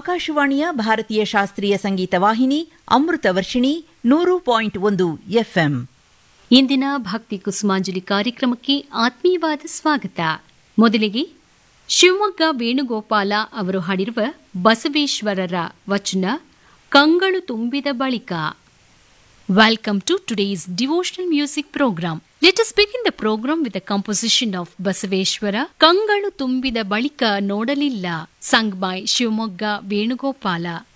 ಆಕಾಶವಾಣಿಯ ಭಾರತೀಯ ಶಾಸ್ತ್ರೀಯ ಸಂಗೀತ ವಾಹಿನಿ ಅಮೃತ ವರ್ಷಿಣಿ 100.1 FM. ಇಂದಿನ ಭಕ್ತಿ ಕುಸುಮಾಂಜಲಿ ಕಾರ್ಯಕ್ರಮಕ್ಕೆ ಆತ್ಮೀಯವಾದ ಸ್ವಾಗತ. ಮೊದಲಿಗೆ ಶಿವಮೊಗ್ಗ ವೇಣುಗೋಪಾಲ ಅವರು ಹಾಡಿರುವ ಬಸವೇಶ್ವರರ ವಚನ ಕಂಗಳು ತುಂಬಿದ ಬಳಿಕ. Welcome to today's devotional music program. Let us begin the program with a composition of Basaveshwara, ಕಂಗಳು ತುಂಬಿದ ಬಳಿಕ ನೋಡಲಿಲ್ಲ, sung by Shivamogga Venugopala.